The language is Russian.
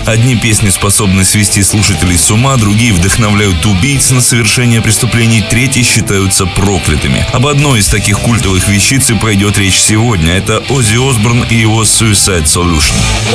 Одни песни способны свести слушателей с ума, другие вдохновляют убийц на совершение преступлений, третьи считаются проклятыми. Об одной из таких культовых вещиц и пойдет речь сегодня. Это Оззи Осборн и его Suicide Solution.